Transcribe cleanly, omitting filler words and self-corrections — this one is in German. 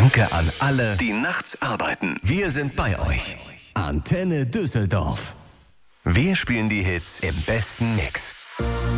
Danke an alle, die nachts arbeiten. Wir sind bei euch. Antenne Düsseldorf. Wir spielen die Hits im besten Mix.